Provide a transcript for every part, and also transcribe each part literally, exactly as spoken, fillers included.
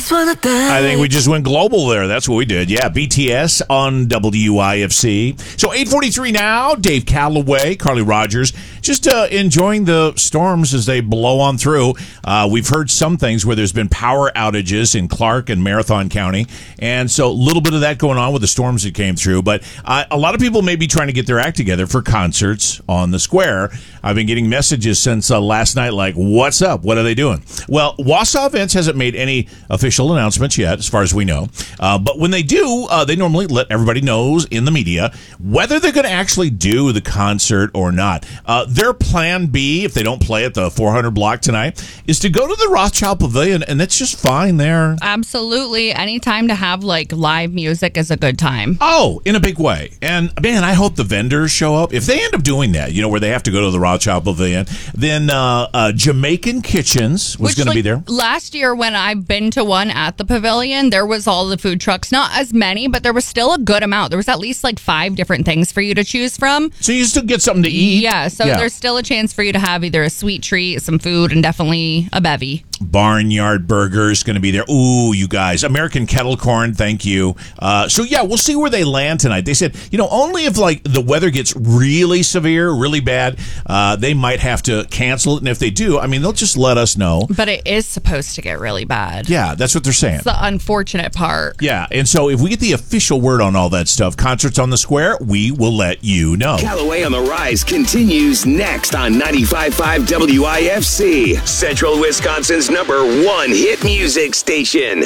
just wanna dance. I think we just went global there. That's what we did. Yeah, B T S on W I F C. So eight forty-three now, Dave Calloway, Carly Rogers, just uh, enjoying the storms as they blow on through. Uh, we've heard some things where there's been power outages in Clark and Marathon County, and so a little bit of that going on with the storms that came through. But uh, a lot of people may be trying to get their act together for concerts on the square. I've been getting messages since uh, last night like, what's up? What are they doing? Well, Wausau Events hasn't made any official announcements yet, as far as we know. Uh, but when they do, uh, they normally let everybody know in the media whether they're going to actually do the concert or not. Uh, their plan B, if they don't play at the four hundred block tonight, is to go to the Rothschild Pavilion, and that's just fine there. Absolutely. Any time to have like live music is a good time. Oh, in a big way. And man, I hope the vendors show up. If they end up doing that, you know, where they have to go to the Rothschild Pavilion, then uh, uh, Jamaican Kitchens was going like, to be there. Last year when I've been to one at the pavilion, there was all the food trucks. Not as many, but there was still a good amount. There was at least like five different things for you to choose from. So you still get something to eat? Yeah, so yeah. there's still a chance for you to have either a sweet treat, some food, and definitely a bevy. Barnyard Burger is going to be there. Ooh, you guys. American Kettle Corn, thank you. Uh, so, yeah, we'll see where they land tonight. They said, you know, only if, like, the weather gets really severe, really bad, uh, they might have to cancel it. And if they do, I mean, they'll just let us know. But it is supposed to get really bad. Yeah, that's what they're saying. It's the unfortunate part. Yeah, and so if we get the official word on all that stuff, concerts on the square, we will let you know. Callaway on the Rise continues next on ninety-five point five W I F C, Central Wisconsin's number one hit music station.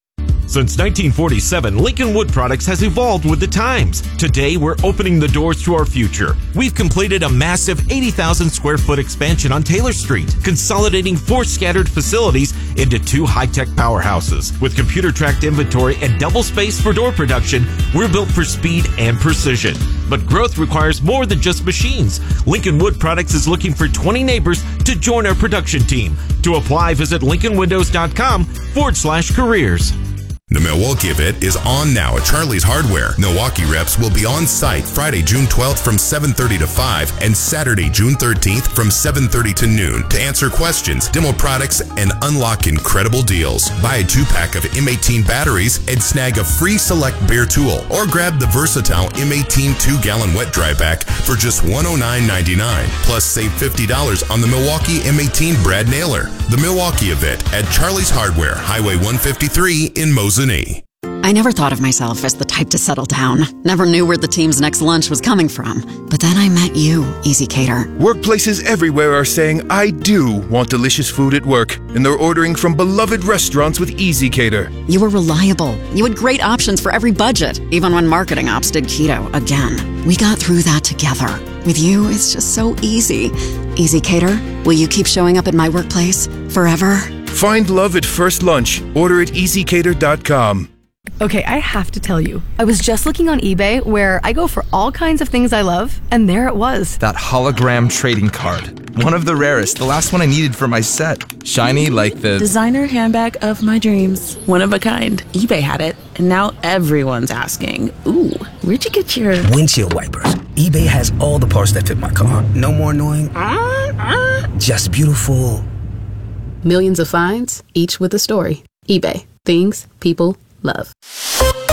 Since nineteen forty-seven, Lincoln Wood Products has evolved with the times. Today, we're opening the doors to our future. We've completed a massive eighty thousand square foot expansion on Taylor Street, consolidating four scattered facilities into two high-tech powerhouses. With computer-tracked inventory and double space for door production, we're built for speed and precision. But growth requires more than just machines. Lincoln Wood Products is looking for twenty neighbors to join our production team. To apply, visit lincoln windows dot com forward slash careers. The Milwaukee event is on now at Charlie's Hardware. Milwaukee reps will be on site Friday, June twelfth from seven thirty to five and Saturday, June thirteenth from seven thirty to noon to answer questions, demo products, and unlock incredible deals. Buy a two-pack of M eighteen batteries and snag a free select bare tool, or grab the versatile M eighteen two-gallon wet dry pack for just one hundred nine ninety-nine. Plus, save fifty dollars on the Milwaukee M eighteen Brad Nailer. The Milwaukee event at Charlie's Hardware, Highway one fifty-three in Mosinee. I never thought of myself as the type to settle down. Never knew where the team's next lunch was coming from. But then I met you, Easy Cater. Workplaces everywhere are saying, I do want delicious food at work. And they're ordering from beloved restaurants with Easy Cater. You were reliable. You had great options for every budget, even when marketing ops did keto again. We got through that together. With you, it's just so easy. Easy Cater, will you keep showing up at my workplace forever? Find love at first lunch. Order at easy cater dot com. Okay, I have to tell you, I was just looking on eBay where I go for all kinds of things I love, and there it was. That hologram trading card. One of the rarest, the last one I needed for my set. Shiny like the designer handbag of my dreams. One of a kind. eBay had it, and now everyone's asking, ooh, where'd you get your windshield wipers? eBay has all the parts that fit my car. No more annoying, uh, uh. just beautiful. Millions of finds, each with a story. eBay. Things people love.